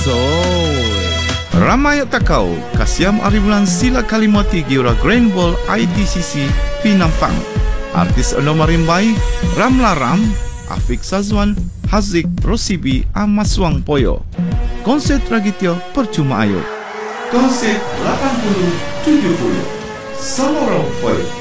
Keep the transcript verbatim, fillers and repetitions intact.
So, ramai takau kasiam ari bulan sila kalimati giura Grand Ball I T C C Pinampang. Artis Ono Marimbai, Ramla Ram, Afik Sazwan, Hazik Rosibi Amaswang Poyo. Konsep Ragityo percuma ayo. Konsep delapan puluh tujuh puluh. Samorong Poyo.